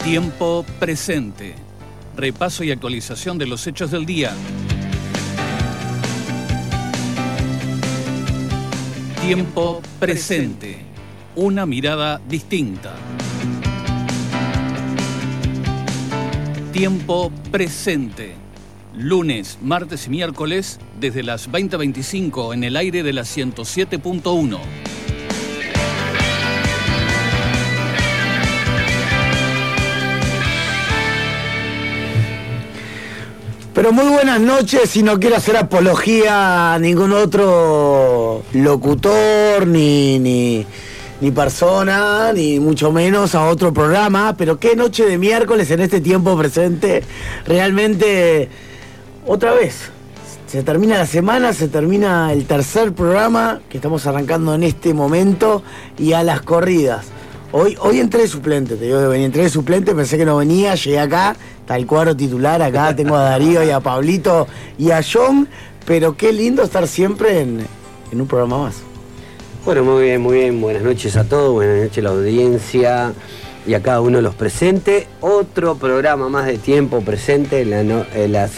Tiempo presente. Repaso y actualización de los hechos del día. Tiempo presente. Una mirada distinta. Tiempo presente. Lunes, martes y miércoles desde las 20:25 en el aire de la 107.1. Pero muy buenas noches, y no quiero hacer apología a ningún otro locutor, ni persona, ni mucho menos a otro programa, pero qué noche de miércoles en este tiempo presente. Realmente, otra vez, se termina la semana, se termina el tercer programa que estamos arrancando en este momento, y a las corridas. Hoy entré de suplente, te digo que venía, entré de suplente, pensé que no venía, llegué acá, está el cuadro titular, acá tengo a Darío y a Pablito y a John, pero qué lindo estar siempre en un programa más. Bueno, muy bien, buenas noches a todos, buenas noches a la audiencia y a cada uno de los presentes. Otro programa más de Tiempo Presente en la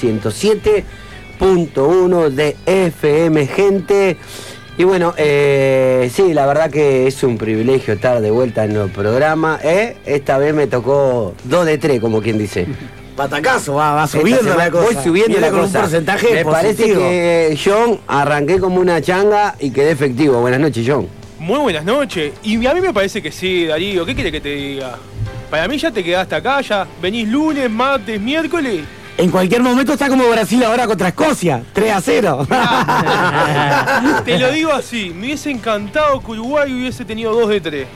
107.1 de FM, gente. Y bueno, sí, la verdad que es un privilegio estar de vuelta en el programa. Esta vez me tocó 2 de 3, como quien dice. Patacazo, va subiendo la cosa. Voy subiendo la cosa. Un porcentaje me positivo. parece que, John, arranqué como una changa y quedé efectivo. Buenas noches, John. Muy buenas noches. Y a mí me parece que sí, Darío. ¿Qué quiere que te diga? Para mí ya te quedaste acá, ya venís lunes, martes, miércoles. En cualquier momento está como Brasil ahora contra Escocia, 3-0. Te lo digo así, me hubiese encantado que Uruguay hubiese tenido 2 de 3.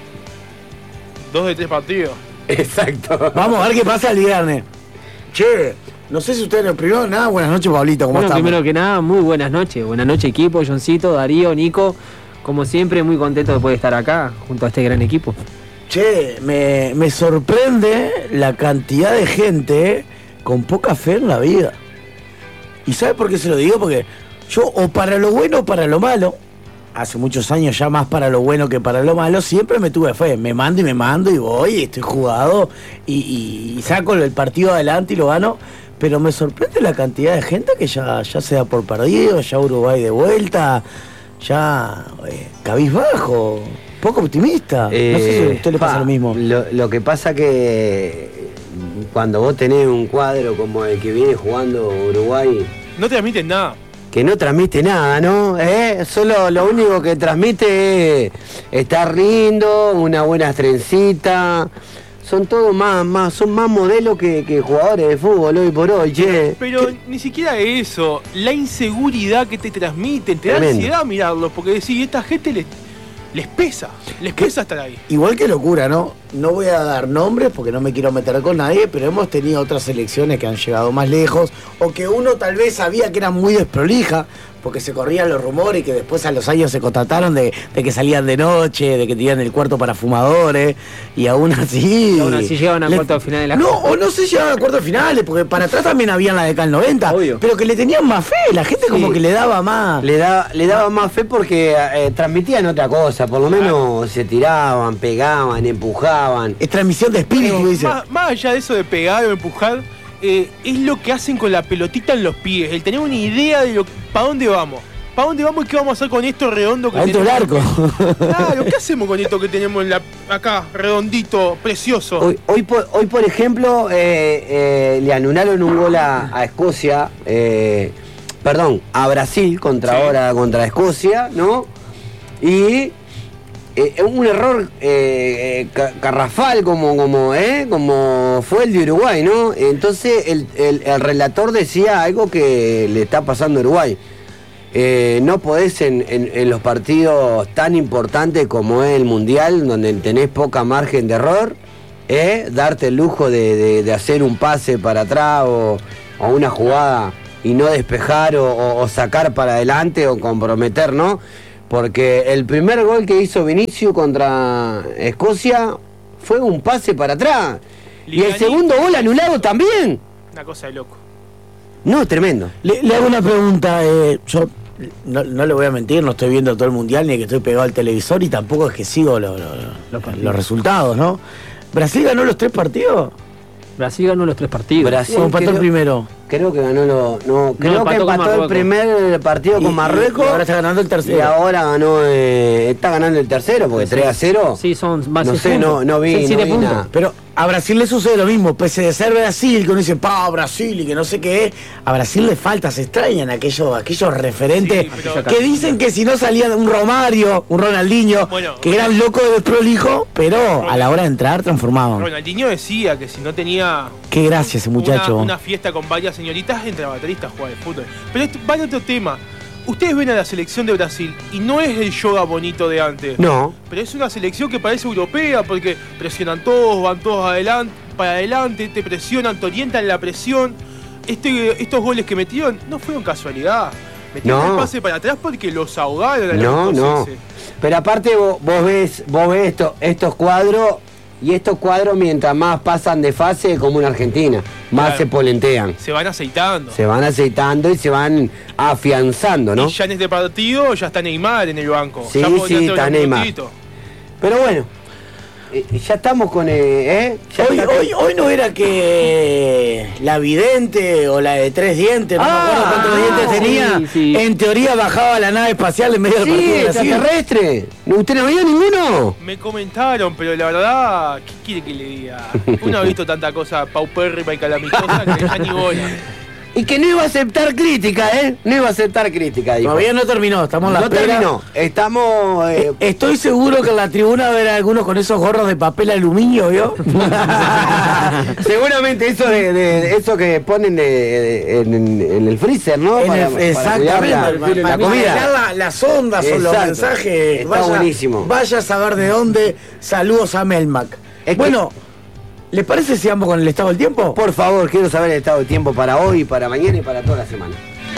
2 de 3 partidos. Exacto. Vamos a ver qué pasa el viernes. Che, no sé si ustedes lo primero, nada, buenas noches, Pablito, ¿cómo estás? Primero que nada, muy buenas noches equipo, Johncito, Darío, Nico, como siempre muy contento de poder estar acá junto a este gran equipo. Che, me sorprende la cantidad de gente con poca fe en la vida. ¿Y sabe por qué se lo digo? Porque yo, o para lo bueno o para lo malo, hace muchos años ya más para lo bueno que para lo malo, siempre me tuve fe. Me mando y voy, estoy jugado y saco el partido adelante y lo gano. Pero me sorprende la cantidad de gente que ya se da por perdido, ya Uruguay de vuelta, ya cabizbajo, poco optimista. No sé si a usted le pasa lo mismo. Lo que pasa que cuando vos tenés un cuadro como el que viene jugando Uruguay, no transmiten nada. Que no transmite nada, ¿no? Solo lo único que transmite es estar lindo, una buena trencita. Son todos son más modelos que jugadores de fútbol hoy por hoy, che. Pero ni siquiera eso, la inseguridad que te transmiten, te Tremendo. da ansiedad mirarlos, porque decís, esta gente les pesa estar ahí. Igual que locura, ¿no? No voy a dar nombres porque no me quiero meter con nadie, pero hemos tenido otras selecciones que han llegado más lejos, o que uno tal vez sabía que eran muy desprolija, porque se corrían los rumores y que después a los años se constataron de que salían de noche, de que tenían el cuarto para fumadores, y aún así... Y aún así llegaban a cuartos de finales de la Copa. No, o no se llegaban a cuartos de finales, porque para atrás también habían la década del 90, obvio. Pero que le tenían más fe, la gente como que le daba más... Le daba más fe porque transmitían otra cosa, por lo menos se tiraban, pegaban, empujaban. Es transmisión de espíritu, dice. Más allá de eso de pegar o empujar, es lo que hacen con la pelotita en los pies, el tener una idea de para dónde vamos. ¿Para dónde vamos y qué vamos a hacer con esto redondo que tenemos? Adentro del arco. Claro, ¿qué hacemos con esto que tenemos acá, redondito, precioso? Hoy por ejemplo, le anularon un gol a Escocia, a Brasil contra Escocia, ¿no? Y un error garrafal como fue el de Uruguay, ¿no? Entonces el relator decía algo que le está pasando a Uruguay. No podés en los partidos tan importantes como es el Mundial, donde tenés poca margen de error, darte el lujo de hacer un pase para atrás o una jugada y no despejar o sacar para adelante o comprometer, ¿no? Porque el primer gol que hizo Vinicius contra Escocia fue un pase para atrás. Y el segundo gol anulado también. Una cosa de loco. No, tremendo. Le hago una pregunta. Yo no le voy a mentir, no estoy viendo todo el mundial ni que estoy pegado al televisor y tampoco es que sigo los resultados, ¿no? ¿Brasil ganó los 3 partidos? Brasil ganó los 3 partidos. Brasil ¿Cómo empató el primero? Creo que ganó creo que empató con empató el Marruecos. primer partido con Marruecos. Y ahora está ganando el Y tercero. ahora ganó, está ganando el tercero, porque 3-0. Sí, son más No sé, no vi, Siete no vi puntos. nada. Pero a Brasil le sucede lo mismo, pese de ser Brasil, que uno dice, Brasil y que no sé qué es, a Brasil le falta, se extrañan aquellos referentes Sí, pero- que dicen que si no salían un Romario, un Ronaldinho, Bueno, que eran locos de prolijo, pero a la hora de entrar transformaban. Ronaldinho decía que si no tenía Qué gracia ese muchacho. una fiesta con varias señoritas, entraba baterista a jugar de fútbol. Pero esto va en otro tema. Ustedes ven a la selección de Brasil y no es el yoga bonito de antes. No. Pero es una selección que parece europea porque presionan todos, van todos para adelante, te presionan, te orientan la presión. Estos goles que metieron no fueron casualidad. Metieron No. el pase para atrás porque los ahogaron a los No. escoceses. Pero aparte vos ves estos cuadros, y estos cuadros mientras más pasan de fase, como en Argentina, más Claro. se polentean. Se van aceitando. Se van aceitando y se van afianzando, ¿no? Y ya en este partido ya está Neymar en el banco. Sí, Ya podría sí, entrar está un Neymar. minutito. Pero bueno, ya estamos con... Ya está- Hoy no era que la vidente o la de 3 dientes, no me acuerdo cuántos dientes sí, tenía, sí. en teoría bajaba la nave espacial en medio del Sí, partido de Brasil. extraterrestre. ¿Usted no vio ninguno? Me comentaron, pero la verdad, ¿qué quiere que le diga? Uno ha visto tanta cosa paupérrima y calamitosa que ya ni bola. Y que no iba a aceptar crítica, ¿eh? No iba a aceptar crítica, dijo. Todavía no terminó, estamos en la No espera. terminó. Estamos... Estoy seguro que en la tribuna va a haber algunos con esos gorros de papel aluminio, ¿vio? seguramente eso de eso que ponen en el freezer, ¿no? Exactamente, cuidar la para comida. vigilar las ondas o los Exacto. mensajes. Está buenísimo. Vaya a saber de dónde. Saludos a Melmac. Es que- Bueno, ¿les parece si vamos con el estado del tiempo? Por favor, quiero saber el estado de tiempo para hoy, para mañana y para toda la semana.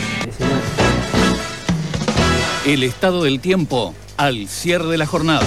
El estado del tiempo al cierre de la jornada.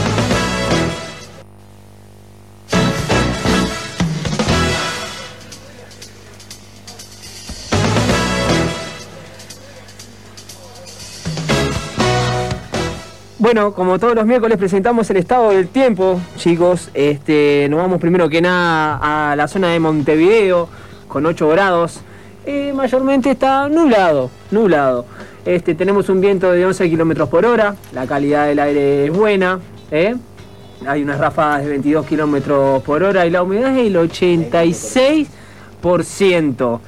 Bueno, como todos los miércoles presentamos el estado del tiempo, chicos. Nos vamos primero que nada a la zona de Montevideo con 8 grados. Mayormente está nublado. Tenemos un viento de 11 kilómetros por hora. La calidad del aire es buena. Hay unas ráfagas de 22 kilómetros por hora y la humedad es el 86%.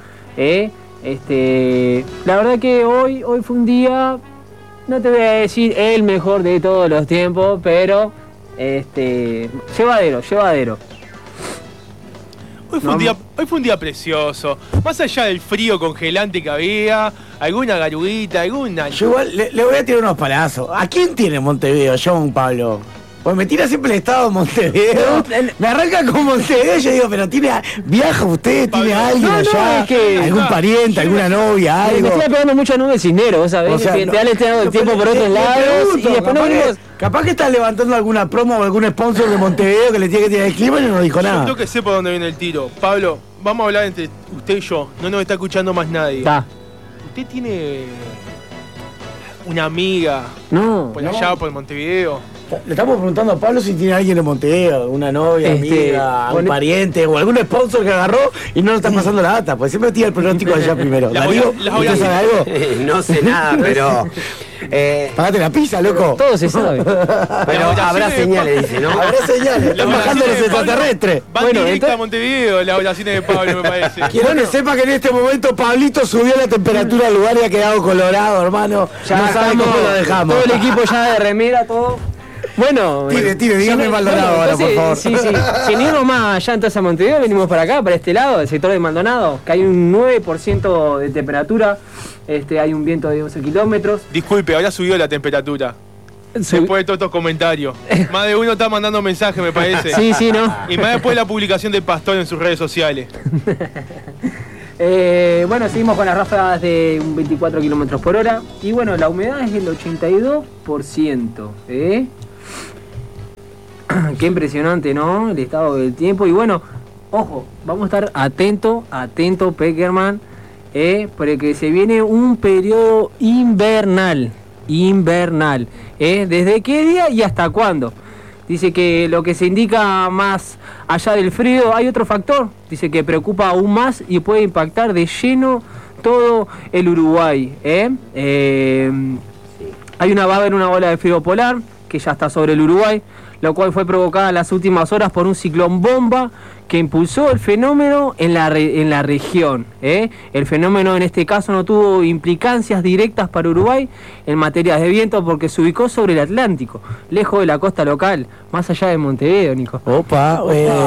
La verdad que hoy fue un día, no te voy a decir el mejor de todos los tiempos, pero llevadero. Hoy fue un día precioso. Más allá del frío congelante que había, alguna garuguita, alguna... Yo igual le voy a tirar unos palazos. ¿A quién tiene Montevideo, John Pablo? Pues me tira siempre el estado de Montevideo. Me arranca con Montevideo y yo digo, pero viaja usted, tiene Pablo, alguien no, allá, es que- algún pariente, alguna novia, Me algo. estoy pegando mucho a nube cisnero, ¿sabes? O sea, que no- te han estrenado el no, tiempo pero por otros le lados pregunto, y después nos venimos... capaz que estás levantando alguna promo o algún sponsor de Montevideo que le tiene que tirar el clima y no nos dijo Yo nada. creo que sé por dónde viene el tiro. Pablo, vamos a hablar entre usted y yo. No nos está escuchando más nadie. Está. ¿Usted tiene una amiga No. por allá, por Montevideo? Le estamos preguntando a Pablo si tiene alguien en Montevideo, una novia, amiga, un bueno, pariente o algún sponsor que agarró y no le está pasando la data, pues siempre tira el pronóstico allá primero. Las Darío, las ¿usted sabe algo? no sé nada, pero... Pagate la pizza, loco. Todo se sabe. pero Las habrá oraciones de señales, dice, ¿no? Habrá señales, están bajando los extraterrestres. Van Bueno, directa entonces- a Montevideo las oraciones de Pablo, me parece. Quiero que sepa que en este momento Pablito subió la temperatura del lugar y ha quedado colorado, hermano. Ya no sabe estamos, cómo lo dejamos. todo el equipo ya de remera, todo. Bueno, Tire, dígame Maldonado ahora, por favor. Sí. Sin irnos más allá entonces a Montevideo, venimos para acá, para este lado, el sector de Maldonado, que hay un 9% de temperatura, hay un viento de 11 kilómetros. Disculpe, ahora subió la temperatura. Después de todos estos comentarios. Más de uno está mandando mensajes, me parece. Sí, ¿no? Y más después de la publicación del pastor en sus redes sociales. Bueno, seguimos con las ráfagas de un 24 kilómetros por hora. Y bueno, la humedad es el 82%. Qué impresionante, ¿no? El estado del tiempo. Y bueno, ojo, vamos a estar atento, Peckerman, porque se viene un periodo invernal. ¿Desde qué día y hasta cuándo? Dice que lo que se indica más allá del frío, hay otro factor, dice que preocupa aún más y puede impactar de lleno todo el Uruguay. Va a haber una ola de frío polar que ya está sobre el Uruguay, lo cual fue provocada en las últimas horas por un ciclón bomba que impulsó el fenómeno en la región. El fenómeno en este caso no tuvo implicancias directas para Uruguay en materia de viento porque se ubicó sobre el Atlántico, lejos de la costa local, más allá de Montevideo, Nico. Opa,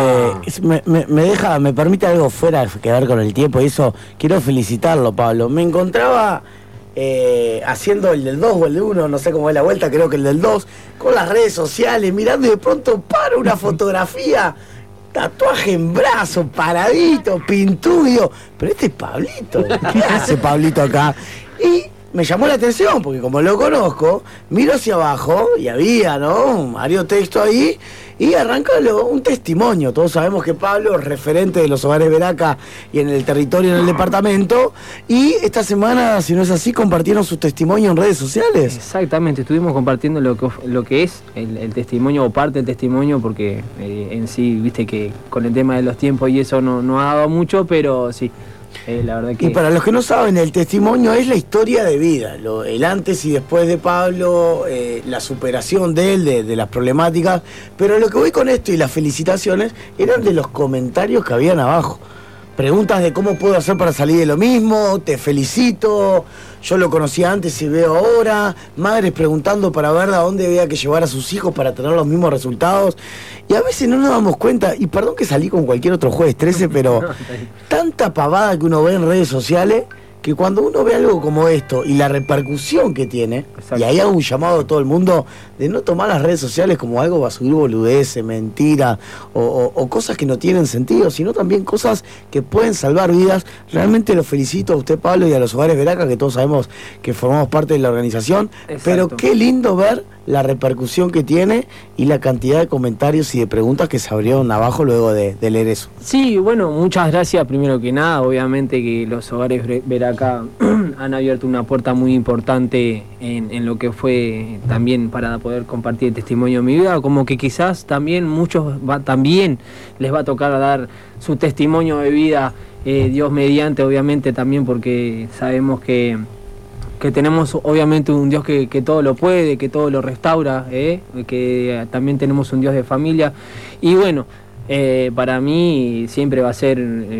me permite algo fuera que ver con el tiempo y eso, quiero felicitarlo, Pablo. Me encontraba haciendo el del 2 o el del 1, no sé cómo es la vuelta, creo que el del 2, con las redes sociales, mirando y de pronto para una fotografía, tatuaje en brazo, paradito, pintudo, pero este es Pablito, ¿qué hace Pablito acá? Y me llamó la atención, porque como lo conozco, miro hacia abajo y había, ¿no?, varios textos ahí, y arranca un testimonio. Todos sabemos que Pablo es referente de los hogares Veraca y en el territorio, en el departamento, y esta semana, si no es así, compartieron su testimonio en redes sociales. Exactamente, estuvimos compartiendo lo que es el testimonio o parte del testimonio, porque en sí, viste que con el tema de los tiempos y eso no ha dado mucho, pero sí. La verdad que... Y para los que no saben, el testimonio es la historia de vida, el antes y después de Pablo, la superación de él, de las problemáticas, pero lo que voy con esto y las felicitaciones eran de los comentarios que habían abajo. Preguntas de cómo puedo hacer para salir de lo mismo, te felicito, yo lo conocía antes y veo ahora, madres preguntando para ver a dónde había que llevar a sus hijos para tener los mismos resultados, y a veces no nos damos cuenta, y perdón que salí con cualquier otro jueves 13, pero tanta pavada que uno ve en redes sociales, que cuando uno ve algo como esto y la repercusión que tiene, exacto, y ahí hago un llamado a todo el mundo de no tomar las redes sociales como algo para subir boludeces, mentira o cosas que no tienen sentido, sino también cosas que pueden salvar vidas. Realmente lo felicito a usted, Pablo, y a los hogares Veraca, que todos sabemos que formamos parte de la organización. Exacto. Pero qué lindo ver la repercusión que tiene y la cantidad de comentarios y de preguntas que se abrieron abajo luego de leer eso. Sí, bueno, muchas gracias primero que nada. Obviamente que los hogares Veraca han abierto una puerta muy importante en lo que fue también para poder compartir el testimonio de mi vida, como que quizás también muchos también les va a tocar dar su testimonio de vida, Dios mediante, obviamente también, porque sabemos que tenemos obviamente un Dios que todo lo puede, que todo lo restaura, que también tenemos un Dios de familia. Y bueno, para mí siempre va a ser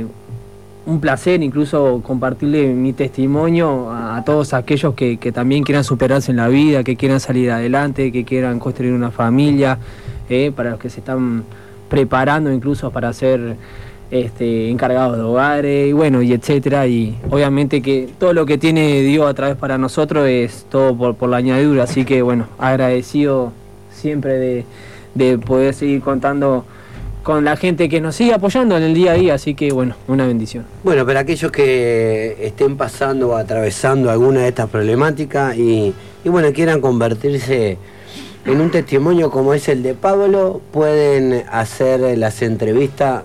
un placer incluso compartirle mi testimonio a todos aquellos que también quieran superarse en la vida, que quieran salir adelante, que quieran construir una familia, para los que se están preparando incluso para ser encargados de hogares, y bueno, y etcétera. Y obviamente que todo lo que tiene Dios a través para nosotros es todo por la añadidura, así que bueno, agradecido siempre de poder seguir contando con la gente que nos sigue apoyando en el día a día, así que bueno, una bendición. Bueno, pero aquellos que estén pasando o atravesando alguna de estas problemáticas y bueno, quieran convertirse en un testimonio como es el de Pablo, pueden hacer las entrevistas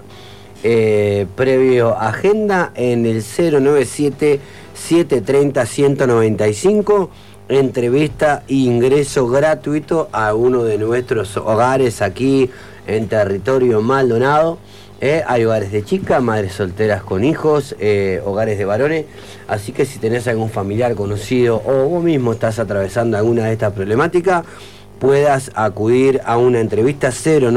previo agenda en el 097-730-195, entrevista e ingreso gratuito a uno de nuestros hogares aquí en territorio Maldonado. Hay hogares de chicas, madres solteras con hijos, hogares de varones, así que si tenés algún familiar conocido o vos mismo estás atravesando alguna de estas problemáticas, puedas acudir a una entrevista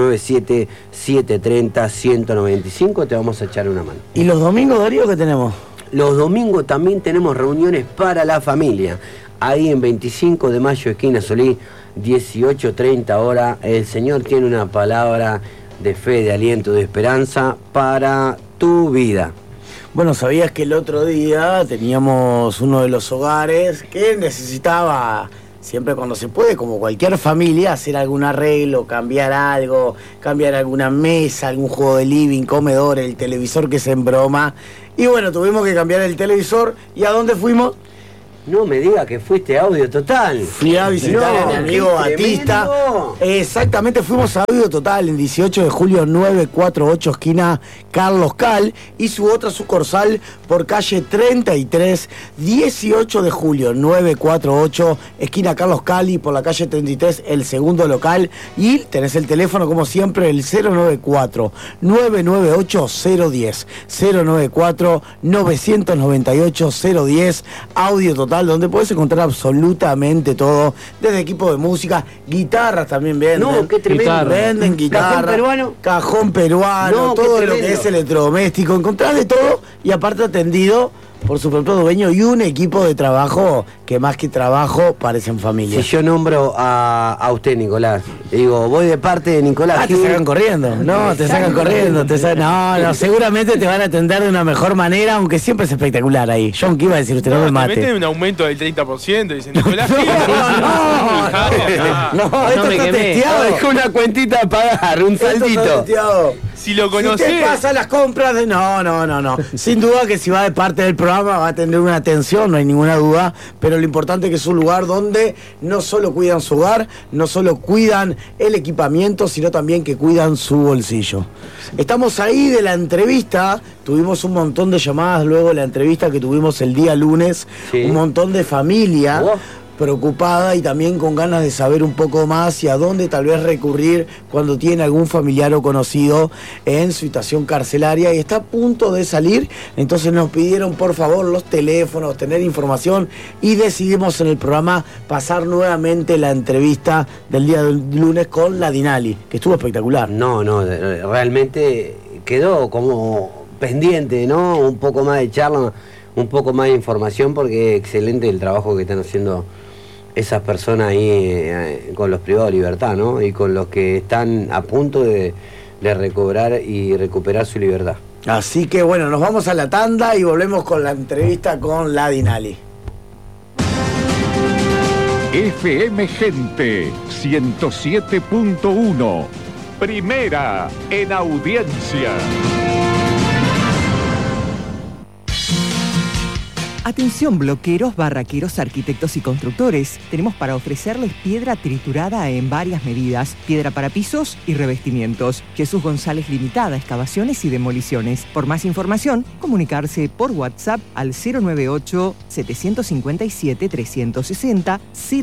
097-730-195, te vamos a echar una mano. ¿Y los domingos, Darío, qué tenemos? Los domingos también tenemos reuniones para la familia. Ahí en 25 de mayo, esquina Solí, 18:30 horas, el Señor tiene una palabra de fe, de aliento, de esperanza para tu vida. Bueno, sabías que el otro día teníamos uno de los hogares que necesitaba, siempre cuando se puede, como cualquier familia, hacer algún arreglo, cambiar algo, cambiar alguna mesa, algún juego de living, comedor, el televisor que se embroma. Y bueno, tuvimos que cambiar el televisor. ¿Y a dónde fuimos? No me diga que fuiste a Audio Total. Fui a visitar a mi amigo Batista. Exactamente, fuimos a Audio Total en 18 de julio 948, esquina Carlos Cal, y su otra sucursal por calle 33, 18 de julio 948, esquina Carlos Cal, y por la calle 33 el segundo local. Y tenés el teléfono como siempre, el 094-998-010, 094-998-010, Audio Total, donde puedes encontrar absolutamente todo, desde equipo de música, guitarras también venden. No, qué tremendo. Venden guitarras. Cajón peruano, No, todo qué lo que tremendo. es electrodoméstico. Encontrás de todo y aparte atendido por su propio dueño y un equipo de trabajo que más que trabajo parecen familia. Si yo nombro a usted, Nicolás, digo, voy de parte de Nicolás Te Gil. sacan corriendo. No, te sacan corriendo. No, seguramente te van a atender de una mejor manera, aunque siempre es espectacular ahí. John, ¿qué iba a decir usted? No me Te mate. meten un aumento del 30%, dicen Nicolás Gil. No, esto me está quemé. testeado. Dejó una cuentita a pagar, un Esto está saldito. testeado. Si lo Si usted conocés, pasa las compras de... No. Sin duda que si va de parte del programa va a tener una atención, no hay ninguna duda, pero lo importante es que es un lugar donde no solo cuidan su hogar, no solo cuidan el equipamiento, sino también que cuidan su bolsillo. Estamos ahí de la entrevista, tuvimos un montón de llamadas luego de la entrevista que tuvimos el día lunes, Sí. un montón de familia Oh. preocupada y también con ganas de saber un poco más y a dónde tal vez recurrir cuando tiene algún familiar o conocido en situación carcelaria y está a punto de salir. Entonces nos pidieron por favor los teléfonos, tener información, y decidimos en el programa pasar nuevamente la entrevista del día del lunes con la Dinali, que estuvo espectacular. No, realmente quedó como pendiente, ¿no? Un poco más de charla, un poco más de información, porque es excelente el trabajo que están haciendo esas personas ahí con los privados de libertad, ¿no? Y con los que están a punto de recobrar y recuperar su libertad. Así que bueno, nos vamos a la tanda y volvemos con la entrevista con la Dinali. FM Gente 107.1, primera en audiencia. Atención bloqueros, barraqueros, arquitectos y constructores. Tenemos para ofrecerles piedra triturada en varias medidas, piedra para pisos y revestimientos. Jesús González Limitada, excavaciones y demoliciones. Por más información, comunicarse por WhatsApp al 098-757-360,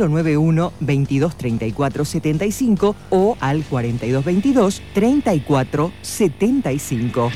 091-2234-75 o al 4222-3475.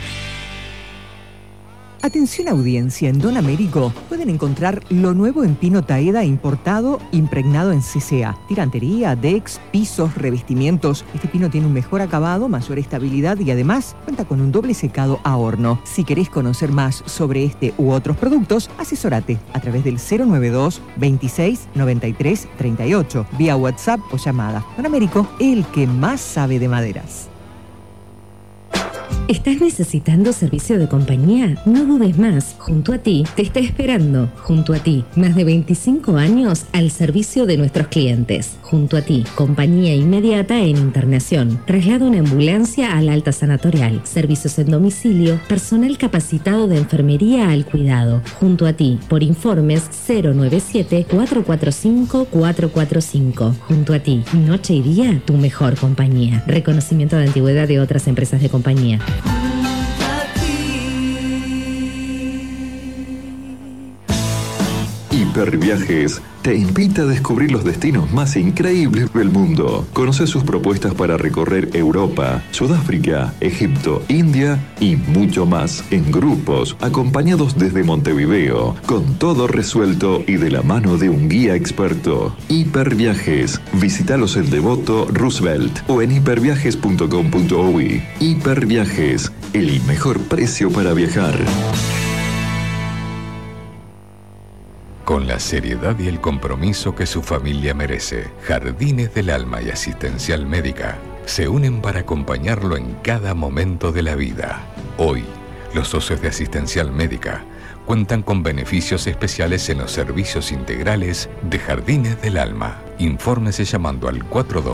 Atención audiencia, en Don Américo pueden encontrar lo nuevo en pino Taeda importado, impregnado en CCA. Tirantería, decks, pisos, revestimientos. Este pino tiene un mejor acabado, mayor estabilidad y además cuenta con un doble secado a horno. Si querés conocer más sobre este u otros productos, asesórate a través del 092 26 93 38, vía WhatsApp o llamada. Don Américo, el que más sabe de maderas. ¿Estás necesitando servicio de compañía? No dudes más. Junto a ti te está esperando. Junto a ti, más de 25 años al servicio de nuestros clientes. Junto a ti, compañía inmediata en internación. Traslado en ambulancia al alta sanatorial. Servicios en domicilio. Personal capacitado de enfermería al cuidado. Junto a ti, por informes 097-445-445. Junto a ti, noche y día, tu mejor compañía. Reconocimiento de antigüedad de otras empresas de compañía. Hiperviajes te invita a descubrir los destinos más increíbles del mundo. Conoce sus propuestas para recorrer Europa, Sudáfrica, Egipto, India y mucho más en grupos, acompañados desde Montevideo, con todo resuelto y de la mano de un guía experto. Hiperviajes. Visítalos en Devoto, Roosevelt o en hiperviajes.com.uy. Hiperviajes, el mejor precio para viajar. Con la seriedad y el compromiso que su familia merece, Jardines del Alma y Asistencial Médica se unen para acompañarlo en cada momento de la vida. Hoy, los socios de Asistencial Médica cuentan con beneficios especiales en los servicios integrales de Jardines del Alma. Infórmese llamando al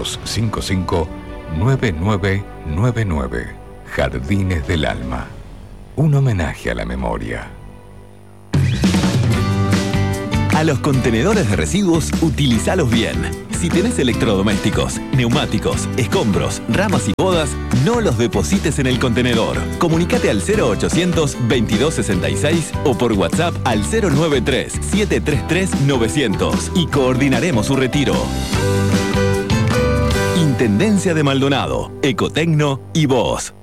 4255-9999. Jardines del Alma. Un homenaje a la memoria. A los contenedores de residuos, utilizalos bien. Si tenés electrodomésticos, neumáticos, escombros, ramas y podas, no los deposites en el contenedor. Comunicate al 0800 2266 o por WhatsApp al 093 733 900 y coordinaremos su retiro. Intendencia de Maldonado, Ecotecno y vos.